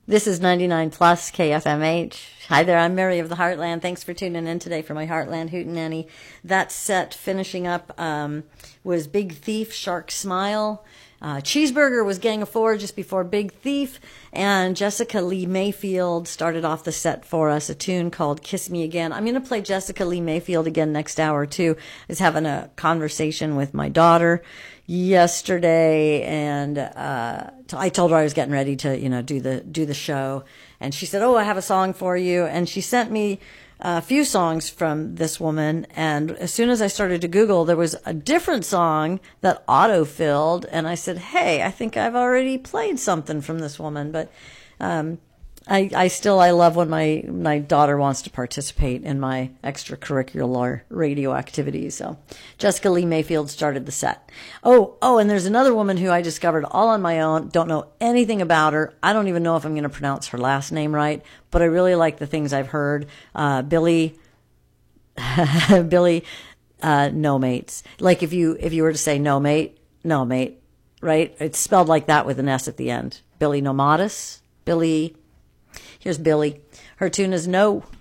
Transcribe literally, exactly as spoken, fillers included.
This is ninety-nine plus K F M H. Hi there, I'm Mary of the Heartland. Thanks for tuning in today for my Heartland Hootenanny. That set finishing up um, was Big Thief, Shark Smile. Uh, Cheeseburger was Gang of Four just before Big Thief. And Jessica Lee Mayfield started off the set for us, a tune called Kiss Me Again. I'm going to play Jessica Lee Mayfield again next hour, too. I was having a conversation with my daughter yesterday, and uh, t- I told her I was getting ready to, you know, do the do the show. And she said, oh, I have a song for you. And she sent me a few songs from this woman, and as soon as I started to Google, there was a different song that auto-filled, and I said, hey, I think I've already played something from this woman, but um, I, I still, I love when my, my daughter wants to participate in my extracurricular radio activities, so Jessica Lee Mayfield started the set. Oh, oh, and there's another woman who I discovered all on my own, don't know anything about her, I don't even know if I'm going to pronounce her last name right, but I really like the things I've heard. Uh, Billy, Billy, uh, no mates. Like if you, if you were to say no mate, no mate, right? It's spelled like that with an S at the end. Billy Nomadis. Billy, here's Billy. Her tune is No.